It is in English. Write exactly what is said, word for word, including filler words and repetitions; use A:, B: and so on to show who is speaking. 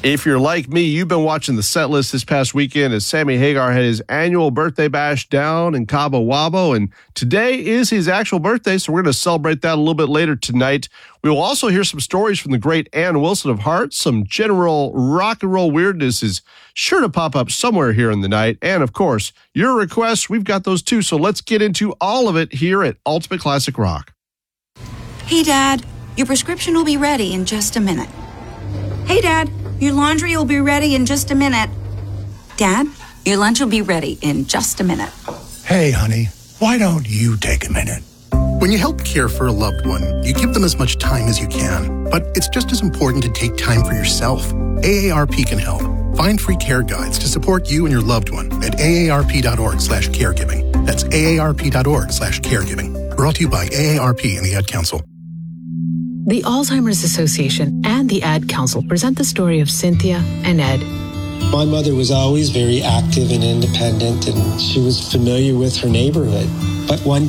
A: If you're like me, you've been watching the set list this past weekend as Sammy Hagar had his annual birthday bash down in Cabo Wabo, and today is his actual birthday, so we're going to celebrate that a little bit later tonight. We will also hear some stories from the great Ann Wilson of Heart. Some general rock and roll weirdness is sure to pop up somewhere here in the night, and of course, your requests, we've got those too, so let's get into all of it here at Ultimate Classic Rock.
B: Hey, Dad, your prescription will be ready in just a minute. Hey, Dad, your laundry will be ready in just a minute. Dad, your lunch will be ready in just a minute.
C: Hey, honey, why don't you take a minute?
D: When you help care for a loved one, you give them as much time as you can. But it's just as important to take time for yourself. A A R P can help. Find free care guides to support you and your loved one at A A R P dot org slash caregiving. That's A A R P dot org slash caregiving. Brought to you by A A R P and the Ad Council.
E: The Alzheimer's Association and the Ad Council present the story of Cynthia and Ed.
F: My mother was always very active and independent, and she was familiar with her neighborhood. But one